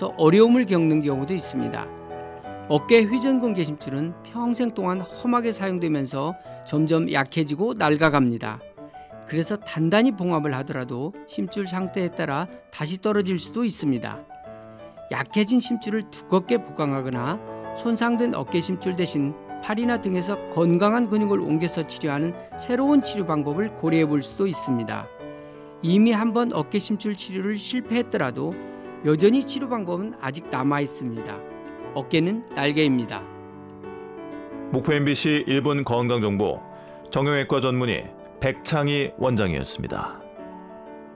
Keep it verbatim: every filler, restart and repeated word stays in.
들어서 어려움을 겪는 경우도 있습니다. 어깨 회전근개 심줄은 평생 동안 험하게 사용되면서 점점 약해지고 낡아갑니다. 그래서 단단히 봉합을 하더라도 심줄 상태에 따라 다시 떨어질 수도 있습니다. 약해진 심줄을 두껍게 보강하거나 손상된 어깨 심줄 대신 팔이나 등에서 건강한 근육을 옮겨서 치료하는 새로운 치료 방법을 고려해 볼 수도 있습니다. 이미 한번 어깨 심줄 치료를 실패했더라도 여전히 치료 방법은 아직 남아 있습니다. 어깨는 날개입니다. 목포 엠비씨 일 분 건강정보 정형외과 전문의 백창희 원장이었습니다.